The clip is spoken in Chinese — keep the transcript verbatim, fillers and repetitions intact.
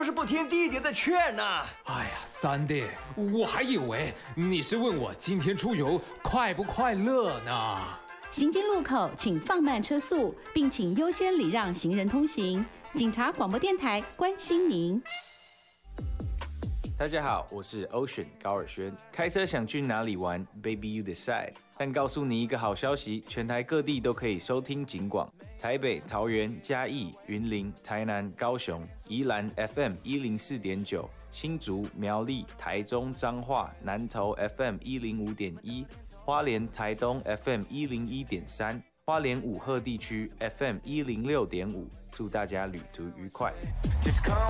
是不听弟弟的劝呐、啊！ 哎呀，三弟，我还以为你是问我今天出游快不快乐呢。 行经路口，请放慢车速，并请优先礼让行人通行。警察广播电台关心您。 大家好，我是 Ocean 高尔轩。开车想去哪里玩 ？Baby you decide。但告诉你一个好消息，全台各地都可以收听警广。台北、桃园、嘉义、云林、台南、高雄、宜兰 F M 一零四点九，新竹、苗栗、台中、彰化、南投 F M 一零五点一，花莲、台东 F M 一零一点三，花莲武鹤地区 F M 一零六点五。祝大家旅途愉快。